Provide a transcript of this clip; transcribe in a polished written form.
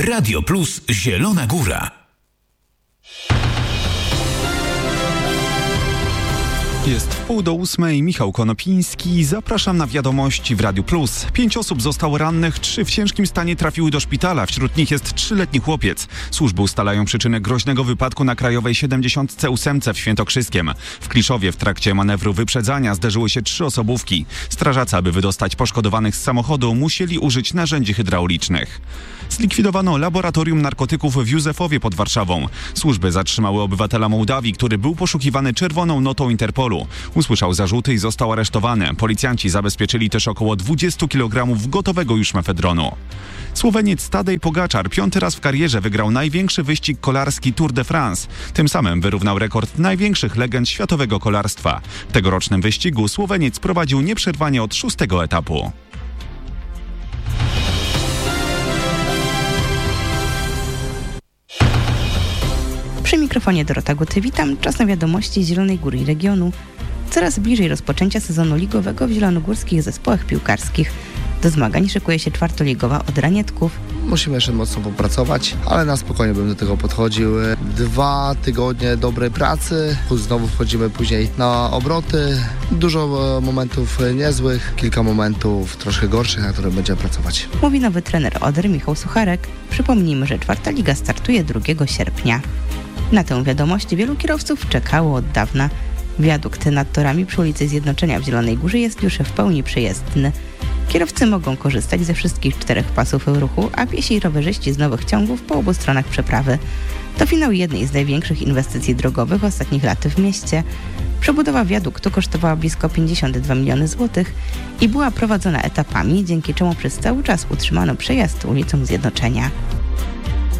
Radio Plus Zielona Góra. Jest 7:30, Michał Konopiński. Zapraszam na wiadomości w Radiu Plus. 5 osób zostało rannych, 3 w ciężkim stanie trafiły do szpitala. Wśród nich jest 3-letni chłopiec. Służby ustalają przyczynę groźnego wypadku na Krajowej 78 w Świętokrzyskiem. W Kliszowie w trakcie manewru wyprzedzania zderzyły się 3 osobówki. Strażacy, aby wydostać poszkodowanych z samochodu, musieli użyć narzędzi hydraulicznych. Zlikwidowano laboratorium narkotyków w Józefowie pod Warszawą. Służby zatrzymały obywatela Mołdawii, który był poszukiwany czerwoną notą Interpolu. Usłyszał zarzuty i został aresztowany. Policjanci zabezpieczyli też około 20 kg gotowego już mefedronu. Słoweniec Tadej Pogačar 5. raz w karierze wygrał największy wyścig kolarski Tour de France. Tym samym wyrównał rekord największych legend światowego kolarstwa. W tegorocznym wyścigu Słoweniec prowadził nieprzerwanie od 6. etapu. Przy mikrofonie Dorota Guty, witam. Czas na wiadomości z Zielonej Góry i regionu. Coraz bliżej rozpoczęcia sezonu ligowego w zielonogórskich zespołach piłkarskich. Do zmagań szykuje się czwartoligowa Odra Nietków. Musimy jeszcze mocno popracować, ale na spokojnie bym do tego podchodził. 2 tygodnie dobrej pracy, znowu wchodzimy później na obroty. Dużo momentów niezłych, kilka momentów troszkę gorszych, na które będziemy pracować. Mówi nowy trener Odry Michał Sucharek. Przypomnijmy, że 4. liga startuje 2 sierpnia. Na tę wiadomość wielu kierowców czekało od dawna. Wiadukt nad torami przy ulicy Zjednoczenia w Zielonej Górze jest już w pełni przejezdny. Kierowcy mogą korzystać ze wszystkich 4 pasów ruchu, a piesi i rowerzyści z nowych ciągów po obu stronach przeprawy. To finał jednej z największych inwestycji drogowych ostatnich lat w mieście. Przebudowa wiaduktu kosztowała blisko 52 miliony złotych i była prowadzona etapami, dzięki czemu przez cały czas utrzymano przejazd ulicą Zjednoczenia.